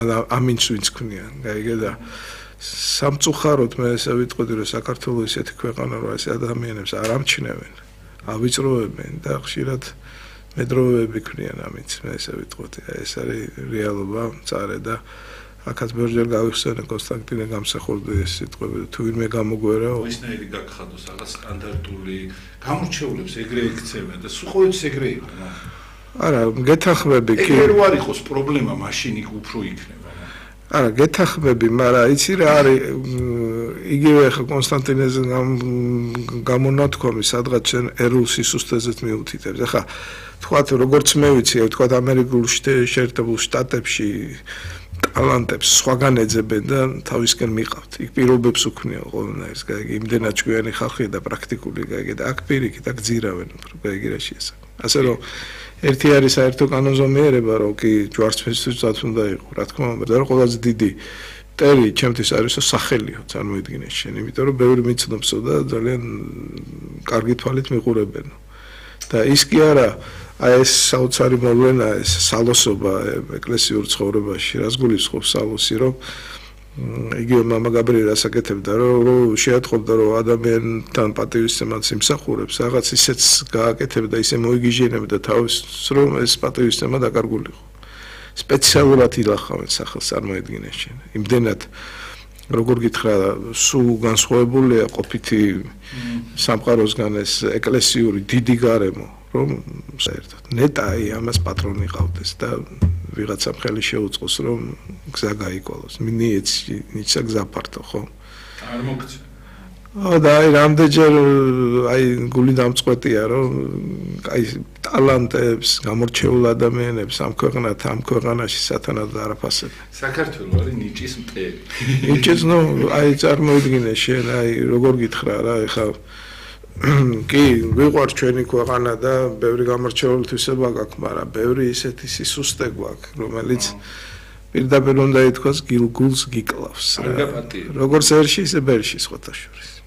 ამინც ვინც ქმნიან, გაიგე და სამწუხაროდ მე ესე ვიტყოდი რომ საქართველოს ისეთი ქვეყანა რომ ეს ადამიანებს არ ამჩნევენ, ავიწროვებენ და ხშირად მედროვეები ქმნიან ამინც მე ესე ვიტყოდი. ეს არის რეალობა, მწარე და აქაც ბევრჯერ გავიხსენე კონსტანტინე გამსახურდი ეს სიტყვები თუ ვინმე გამოგვერა ისნაირი გაგხადოს რაღაც სტანდარტული გამორჩეულებს ეგრე იქცევენ და სულ ეგრე იყო. არა, გეთახმები კი. ეგრე არ იყოს პრობლემა, მაშინ იქ უფრო იქნება. არა, გეთახმები, მაგრამ იცი რა არის იგივე ხა კონსტანტინეზე გამონათქვამი სადღაც შენ ერულ სისუსტეზეც მიუთითებს. ახლა თქვათ როგორც მე ვიცი, თქვათ ამერიკულ შეერთებულ შტატებში ტალანტებს სხვაგან ეძებენ და თავისკენ მიყავთ. იქ პირობებს უქმნიან ყველანაირს, გაიგე, იმდენად ჭკვიანი ხალხია და პრაქტიკული, გაიგე, და აქ პირიქით აქ ძირავენ უფრო, გაიგე რა შეესაბამება. ასე რომ ერთი არის საერთო კანონზომიერება, რომ კი ჯვარცმისთვისაც უნდა იყო, რა თქმა უნდა, და ყველაზე დიდი ტერი ჩემთვის არისო სახელიო, წარმოიდგინე შენ, იმიტომ რომ ბევრი მიცნობსო და ძალიან კარგი თვალით მიყურებენო. და ის კი არა, აი ეს საოცარი მოვლენა, ეს სალოსობა ეკლესიურ ცხოვრებაში, რას გულისხმობს სალოსი, რომ იგივე მამა გაბრიელი ასაკეთებდა, რომ შეატყობდა, რომ ადამიანთან პატივისცემაც იმსახურებს, რაღაც ისეც გააკეთებდა, ისე მოიგიჟინებდა თავს, რომ ეს პატივისცემა დაკარგულიყო. სპეციალურად ილახავენ სახელს, წარმოედგინე შენ. იმდენად როგორ გითხრა, სულ განსხვავებულია ყოფითი სამყაროსგან ეს ეკლესიური დიდი გარემო, რომ საერთოდ ნეტაი ამას პატრონი ყავდეს და ვიღაცამ ხელი შეუწყოს, რომ გზა გაიკვალოს. ნიცა გზა ფართო, ხო? არ მოგწე. და აი რამდენჯერ აი გული დამწყვეტია, რომ აი ტალანტებს, გამორჩეულ ადამიანებს ამ ქვეყანაში სათანადოდ არაფასებენ. საქართველო არის ნიჭის მტერი. ნიჭის, ნუ აი წარმოიდგინე შენ, აი როგორ გითხრა რა, ეხლა კი, ვიყვარს ჩვენი ქვეყანა და ბევრი გამორჩეული თვისება გაქვს, მაგრამ ბევრი ისეთი სისუსტე გვაქვს, რომელიც პირდაპირ უნდა ითქვას გულს გიკლავს. არ გაპატიებს. როგორც ერში, ისე ბერში სხვათა შორის.